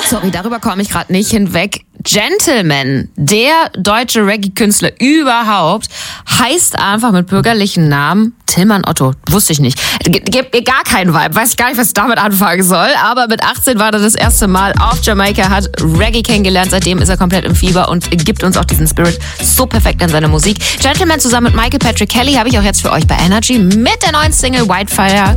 Sorry, darüber komme ich gerade nicht hinweg. Gentleman, der deutsche Reggae-Künstler überhaupt, heißt einfach mit bürgerlichen Namen Tilman Otto. Wusste ich nicht. Gibt mir gar keinen Vibe. Weiß gar nicht, was ich damit anfangen soll. Aber mit 18 war er das erste Mal auf Jamaika, hat Reggae kennengelernt. Seitdem ist er komplett im Fieber und gibt uns auch diesen Spirit so perfekt an seiner Musik. Gentleman zusammen mit Michael Patrick Kelly habe ich auch jetzt für euch bei Energy mit der neuen Single Whitefire.